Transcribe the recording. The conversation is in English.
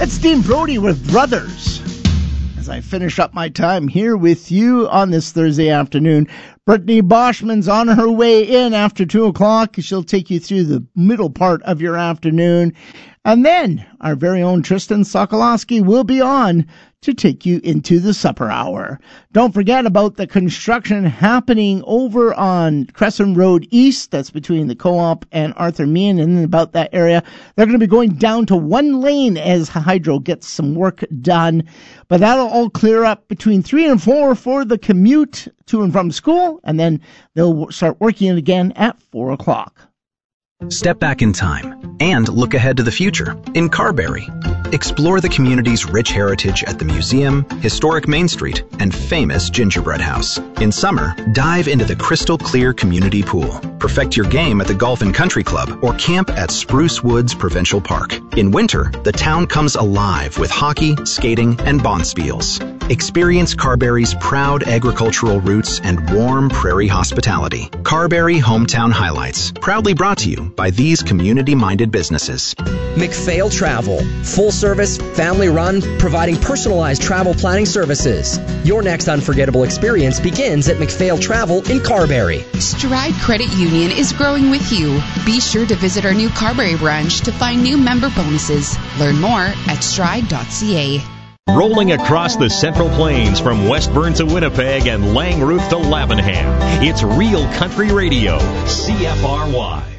It's Dean Brody with Brothers. As I finish up my time here with you on this Thursday afternoon, Brittany Boschman's on her way in after 2 o'clock. She'll take you through the middle part of your afternoon. And then our very own Tristan Sokolowski will be on to take you into the supper hour. Don't forget about the construction happening over on Crescent Road East. That's between the Co-op and Arthur Meehan and about that area. They're going to be going down to one lane as Hydro gets some work done. But that'll all clear up between 3 and 4 for the commute to and from school. And then they'll start working it again at 4 o'clock. Step back in time and look ahead to the future in Carberry. Explore the community's rich heritage at the museum, historic Main Street, and famous Gingerbread House. In summer, dive into the crystal clear community pool. Perfect your game at the Golf and Country Club or camp at Spruce Woods Provincial Park. In winter, the town comes alive with hockey, skating, and bonspiels. Experience Carberry's proud agricultural roots and warm prairie hospitality. Carberry Hometown Highlights, proudly brought to you by these community-minded businesses. McPhail Travel, full-service, family-run, providing personalized travel planning services. Your next unforgettable experience begins at McPhail Travel in Carberry. Stride Credit Union is growing with you. Be sure to visit our new Carberry branch to find new member bonuses. Learn more at stride.ca. Rolling across the Central Plains from Westburn to Winnipeg and Langrooth to Lavenham, it's Real Country Radio, CFRY.